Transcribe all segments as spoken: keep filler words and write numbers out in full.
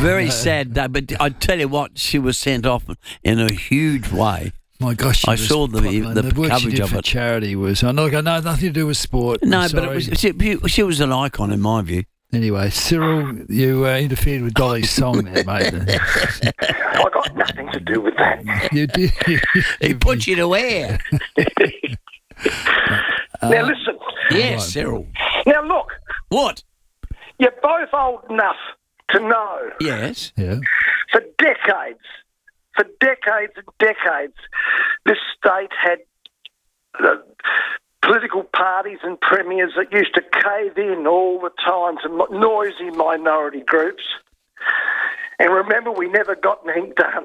Very sad day, but I tell you what, she was sent off in a huge way. My gosh, she I was saw the popular, the, and the work she coverage did of for it. charity was. I know, I know nothing to do with sport. No, I'm but it sorry. was she, she was an icon in my view. Anyway, Cyril, you uh, interfered with Dolly's song there, mate. I got nothing to do with that. You did. He put you to where? Now listen. Yes, right. Cyril. Now look, What? you're both old enough to know Yes. Yeah. for decades, for decades and decades, this state had uh, political parties and premiers that used to cave in all the time to mo- noisy minority groups. And remember, we never got anything done.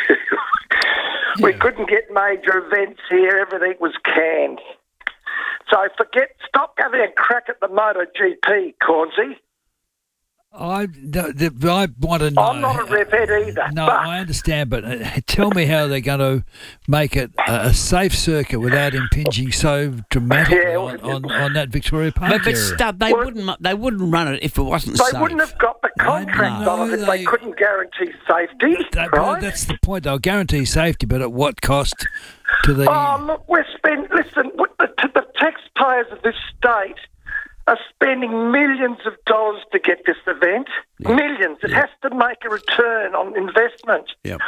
We Yeah. couldn't get major events here. Everything was canned. So forget, stop having a crack at the MotoGP, Cornsey. I, the, the, I want to know. I'm not a rev head either. No, but I understand, but uh, tell me how they're going to make it a, a safe circuit without impinging so dramatically Yeah, on, on, on that Victoria Park But, but area. Stubb, they Well- wouldn't mu- they wouldn't run it if it wasn't they safe. wouldn't have got the contract know on it if they- they couldn't guarantee safety, That- well, right? that's the point. They'll guarantee safety, but at what cost to the? Oh, look, we're spending, listen, what the, to the taxpayers of this state are spending millions of dollars to get this event. Millions. It has to make a return on investment. Yep.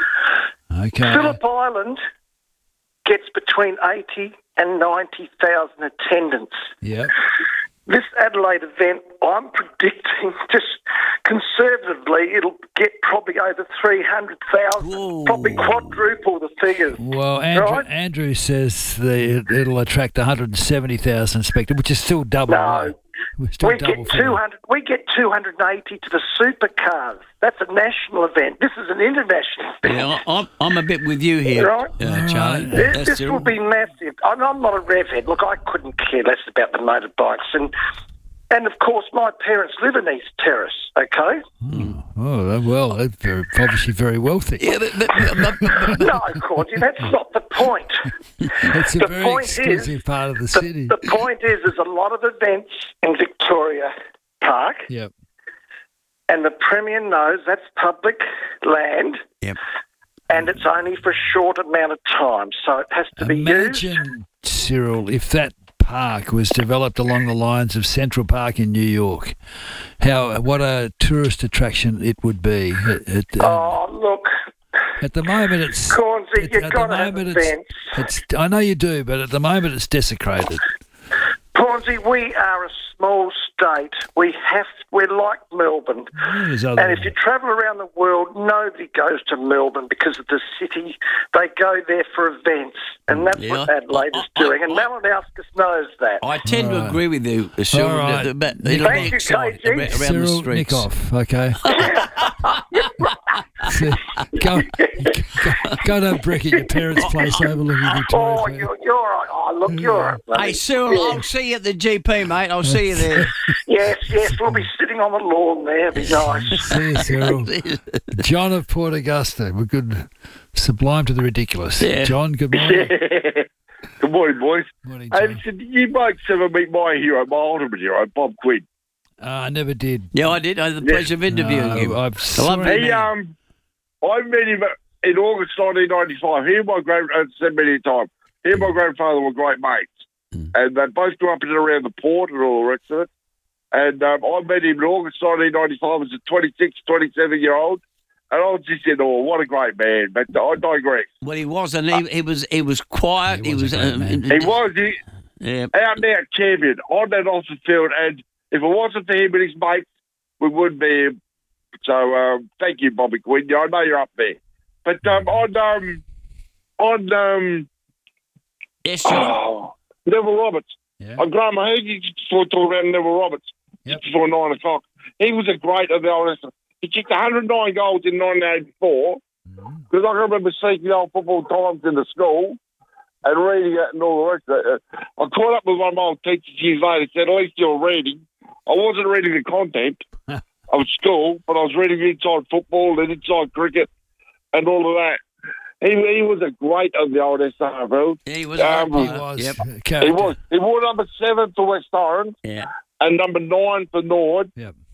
Okay. Phillip Island gets between eighty and ninety thousand attendants. Yeah. This Adelaide event, I'm predicting, just conservatively, it'll get probably over three hundred thousand, Whoa. probably quadruple the figures. Well, Andrew, Right? Andrew says the, it'll attract one hundred seventy thousand spectators, which is still double. No. We're still We double get figure. two hundred. We get two hundred eighty to the supercars. That's a national event. This is an international event. Yeah, I- I'm, I'm a bit with you here, Right. uh, Charlie. Right. This, That's this Cyril. will be massive. I'm, I'm not a rev head. Look, I couldn't care less about the motorbikes, and and of course my parents live in East Terrace. Okay. Oh, well, they're very, obviously very wealthy. Yeah, but, but, but, but, No, Cordy, that's not the point. It's a the very point is- exclusive part of the The, city. the point is, there's a lot of events in Victoria Park, Yep. and the Premier knows that's public land, yep. and it's only for a short amount of time, so it has to be used. Imagine, Cyril, if that park was developed along the lines of Central Park in New York, how what a tourist attraction it would be. It, it, um, Oh, look, At the moment, it's Cornsey, it- you've at got the to have moment events. it's, it's. I know you do, but at the moment it's desecrated. Cornsey, we are a small state. We have, we're like Melbourne. There's other- And if you travel around the world, nobody goes to Melbourne because of the city. They go there for events, and that's Yeah. what Adelaide is I- I- doing. And I- Malinowskis knows that. I tend to Right. agree with you, Cyril. All right. that- that- It'll Thank be you, exciting K G. ar- around the Cyril, streets. nick off, okay? See, go, go, go to brick at your parents' place overlooking Victoria. Oh, Park. you're, you're right. Oh, look, you're right. Hey, Cyril, I'll see you at the G P, mate. I'll see you there. Yes, yes, we'll be sitting on the lawn there. It'll be nice. See you, Cyril. John of Port Augusta. We're good. Sublime to the ridiculous. Yeah. John, good morning. Good morning, boys. Morning, Hey, John. listen, did you blokes ever meet my hero, my ultimate hero, Bob Quinn? Uh, I never did. Yeah, I did. I had the pleasure of interviewing No, him. I've I love sorry- him. He, um, I met him in August nineteen ninety-five. He and my grand, I said many times, he and my grandfather were great mates. Mm. And they both grew up in and around the port and all the rest of it. And um, I met him in August nineteen ninety-five as a twenty-six, twenty-seven-year-old. And I was just in awe. What a great man. But I digress. Well, he was, and he, he was he was quiet. He He was was, a great um, man. He was he, yeah. out and out champion on that Austin field. And if it wasn't for him and his mates, we wouldn't be here. So um, thank you, Bobby Quinn. I know you're up there. But um, on um, on um, Yes, John. oh, Neville Roberts. Yeah. On Graham, I heard you just before talking about Neville Roberts Yep. just before nine o'clock. He was a great of the old. He kicked one hundred nine goals in nineteen eighty-four. Mm. Because I can remember seeing the old football times in the school and reading it and all the rest of it. Uh, I caught up with one of my old teachers years later and said, at least you're reading. I wasn't reading the content of school, but I was reading inside football and inside cricket and all of that. He, he was a great of the old S R F L. He was. Um, a He great player. was. Yep. a He character. was. He wore number seven for West Orange Yeah. and number nine for Nord. Yep.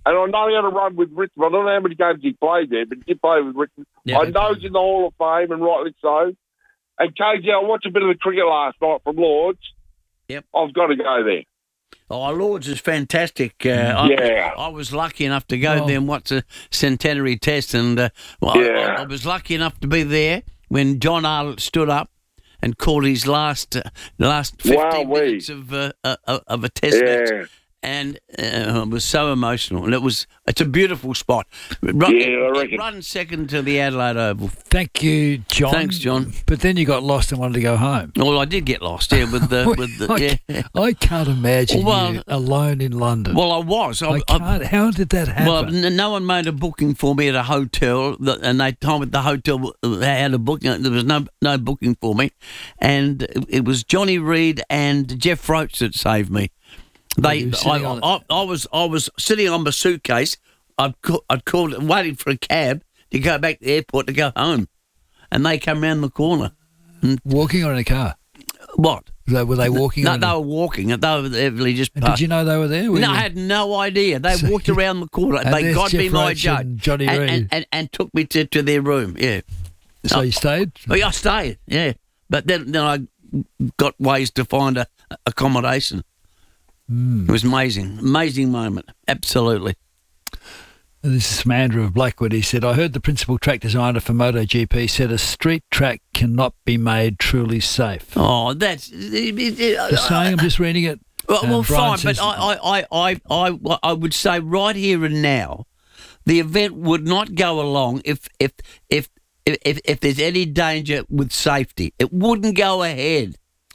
And I know he had a run with Richmond. I don't know how many games he played there, but he did play with Richmond. Yeah. I know he's in the Hall of Fame, and rightly so. And K G, I watched a bit of the cricket last night from Lords. Yep. I've got to go there. Oh, Lords is fantastic. Uh, Yeah. I, I was lucky enough to go Oh. there and watch a centenary test, and uh, well, Yeah. I, I was lucky enough to be there when John Arlott stood up and called his last uh, last fifteen Wowee. minutes of uh, uh, of a test Yeah. match. And uh, it was so emotional, and it was. It's a beautiful spot. Run, Yeah, I it, reckon. it runs second to the Adelaide Oval. Thank you, John. Thanks, John. But then you got lost and wanted to go home. Well, I did get lost. Yeah, with the with the I, yeah. I can't imagine Well, you alone in London. Well, I was. I, I I- can't. How did that happen? Well, n- no one made a booking for me at a hotel, that- and they told me the hotel had a booking. There was no no booking for me, and it was Johnny Reid and Jeff Roach that saved me. They, you were I, sitting on I, I was, I was sitting on my suitcase. I'd, ca- I'd called, waiting for a cab to go back to the airport to go home, and they come round the corner. Walking or in a car? What? They- Were they walking? No, on they a- were walking. They were really just. And passed. did you know they were there? Were No, you- I had no idea. They So walked you- around the corner. and They there's got me Jeff my Roach judge and Johnny and, Reid. and, and, and took me to, to their room. Yeah. So you stayed? Oh, yeah, I stayed. Yeah, but then then I got ways to find a accommodation. Mm. It was amazing, amazing moment. Absolutely. And this is from Andrew of Blackwood. He said, I heard the principal track designer for MotoGP said a street track cannot be made truly safe. Oh, that's Just saying, I'm just reading it. Well, Um, well Brian fine, but says- I, I, I, I, I, I would say right here and now, the event would not go along if, if, if, if, if there's any danger with safety. It wouldn't go ahead.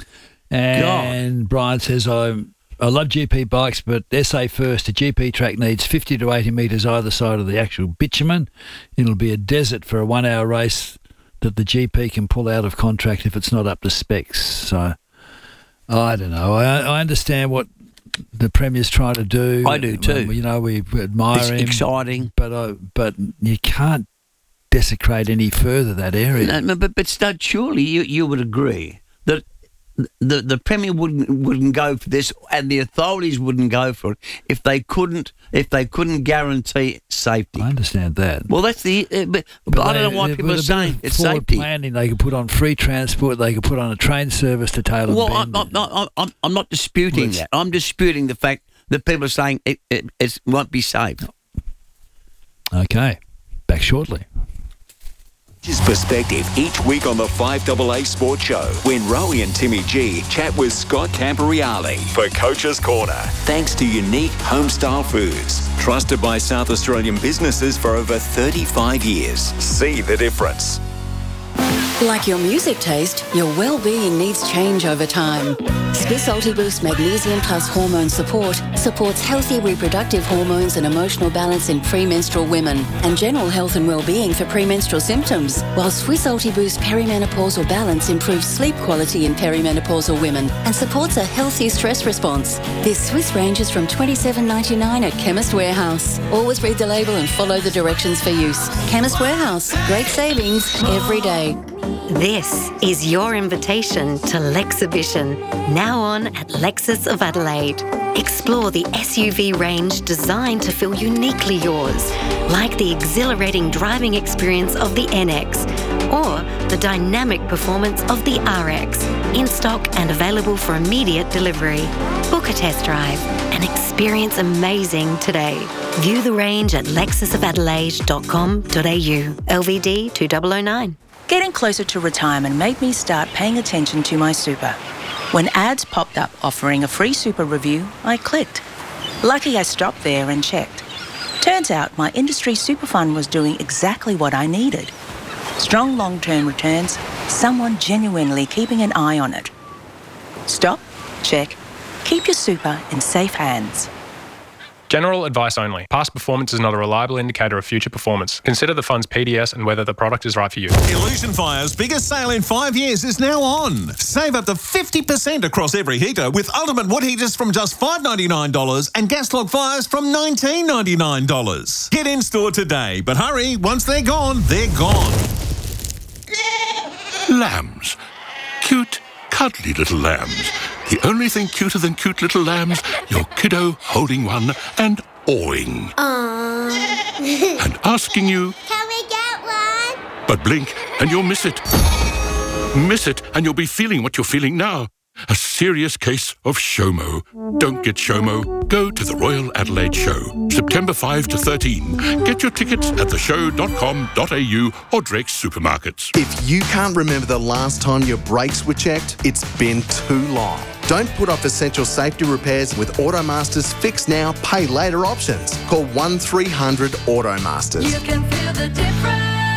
And Brian says, I I love G P bikes, but S A first, a G P track needs fifty to eighty metres either side of the actual bitumen. It'll be a desert for a one-hour race that the G P can pull out of contract if it's not up to specs. So, I don't know. I, I understand what the Premier's trying to do. I do too. Um, you know, we admire It's him. exciting. But, I, but you can't desecrate any further that area. No, no, but but Stud, surely you, you would agree that the the Premier wouldn't wouldn't go for this, and the authorities wouldn't go for it if they couldn't if they couldn't guarantee safety. I understand that. Well, that's the. Uh, but, but I don't know why they- people with are a bit of saying it's forward safety. planning, they could put on free transport. They could put on a train service to Taylor Well, I'm Bend. not, I'm, I'm, I'm not disputing Let's- that. I'm disputing the fact that people are saying it, it, it won't be safe. Okay, back shortly. His perspective each week on the five A A Sports Show when Rowie and Timmy G chat with Scott Camperreale for Coach's Corner. Thanks to Unique Homestyle Foods, trusted by South Australian businesses for over thirty-five years. See the difference. Like your music taste, your well-being needs change over time. Swiss Ultiboost Magnesium Plus Hormone Support supports healthy reproductive hormones and emotional balance in premenstrual women and general health and well-being for premenstrual symptoms, while Swiss Ultiboost Perimenopausal Balance improves sleep quality in perimenopausal women and supports a healthy stress response. This Swiss ranges from twenty-seven ninety-nine at Chemist Warehouse. Always read the label and follow the directions for use. Chemist Warehouse. Great savings every day. This is your invitation to Lexhibition, now on at Lexus of Adelaide. Explore the S U V range designed to feel uniquely yours, like the exhilarating driving experience of the N X or the dynamic performance of the R X, in stock and available for immediate delivery. Book a test drive and experience amazing today. View the range at lexus of adelaide dot com dot a u. L V D two thousand nine. Getting closer to retirement made me start paying attention to my super. When ads popped up offering a free super review, I clicked. Lucky I stopped there and checked. Turns out my industry super fund was doing exactly what I needed. Strong long-term returns, someone genuinely keeping an eye on it. Stop, check, keep your super in safe hands. General advice only. Past performance is not a reliable indicator of future performance. Consider the fund's P D S and whether the product is right for you. Illusion Fire's biggest sale in five years is now on. Save up to fifty percent across every heater with ultimate wood heaters from just five dollars ninety-nine and gas log fires from nineteen ninety-nine. Get in store today, but hurry, once they're gone, they're gone. Lambs. Cute, cuddly little lambs. The only thing cuter than cute little lambs, your kiddo holding one and awing Aww. and asking you, Can we get one? but blink and you'll miss it. Miss it and you'll be feeling what you're feeling now. A serious case of SHOMO. Don't get SHOMO. Go to the Royal Adelaide Show, September fifth to thirteen. Get your tickets at the show dot com dot a u or Drake's supermarkets. If you can't remember the last time your brakes were checked, it's been too long. Don't put off essential safety repairs with Automasters Fix Now, Pay Later options. Call one three hundred Automasters. You can feel the difference.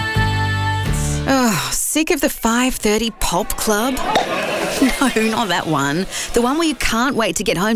Oh, sick of the five thirty Pulp Club? No, not that one. The one where you can't wait to get home